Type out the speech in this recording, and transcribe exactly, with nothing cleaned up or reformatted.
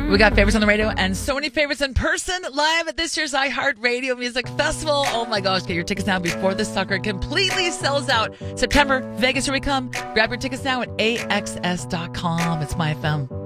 We got favorites on the radio and so many favorites in person live at this year's iHeartRadio Music Festival. Oh my gosh, get your tickets now before the sucker completely sells out. September, Vegas, here we come. Grab your tickets now at A X S dot com. It's My F M.